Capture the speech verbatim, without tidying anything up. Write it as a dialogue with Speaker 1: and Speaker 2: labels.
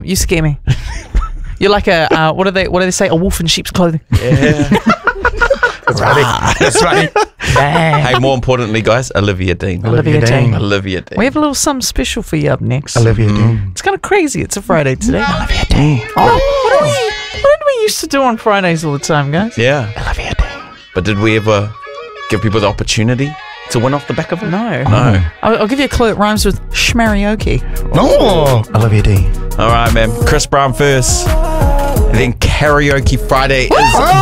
Speaker 1: You scare me. You're like a uh, what do they what do they say? A wolf in sheep's clothing.
Speaker 2: Yeah. That's right. That's right.
Speaker 1: Bang.
Speaker 2: Hey, more importantly, guys, Olivia Dean.
Speaker 1: Olivia
Speaker 3: Olivia
Speaker 1: Dean.
Speaker 3: Dean.
Speaker 2: Olivia Dean.
Speaker 1: We have a little something special for you up next.
Speaker 3: Olivia Dean.
Speaker 1: It's kind of crazy. It's a Friday today. Olivia Dean. Oh, what do we what did we used to do on Fridays all the time, guys?
Speaker 2: Yeah.
Speaker 1: Olivia Dean.
Speaker 2: But did we ever give people the opportunity to win off the back of it?
Speaker 1: No.
Speaker 2: No.
Speaker 1: I'll, I'll give you a clue. It rhymes with schmarioke.
Speaker 3: Oh, Olivia Dean.
Speaker 2: All right, man. Chris Brown first. And then Karaoke Friday is